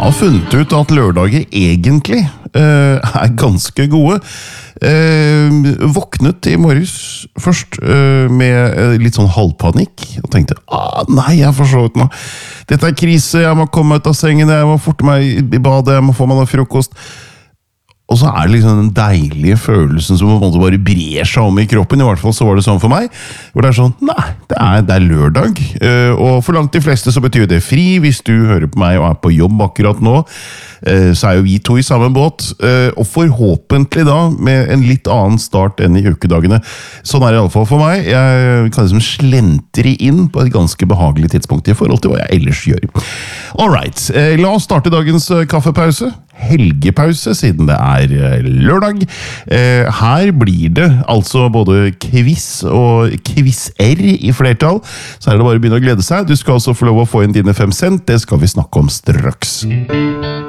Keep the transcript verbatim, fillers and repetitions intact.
har funnet ut at lørdager egentlig uh, er ganske gode. Uh, våknet i morges først uh, med uh, litt sånn halvpanikk og tenkte, ah, nei, jeg forstår meg. Dette er krise, jeg må komme ut av sengen, jeg må forte meg i badet, jeg må få meg noe frokost. Og så er det liksom den deilige følelsen som på en måte bare brer seg om i kroppen, i hvert fall så var det sånn for meg, hvor det er sånn, nei, det er, det er lørdag, uh, og for langt de fleste så betyr det fri. Hvis du hører på meg og er på jobb akkurat nå, uh, så er jo vi to i samme båt, uh, og forhåpentlig da, med en litt annen start enn i ukedagene. Sånn er det i alle fall for meg. Jeg kan liksom slentre inn på et ganske behagelig tidspunkt i forhold til hva jeg ellers gjør. Alright, uh, la oss starte dagens uh, kaffepause. Helgepause, siden det er lørdag. Eh, her blir det altså både quiz og quiz-er i flertall, så er det bare å begynne å glede seg. Du skal også få lov å få inn dine fem cent, det skal vi snakke om straks.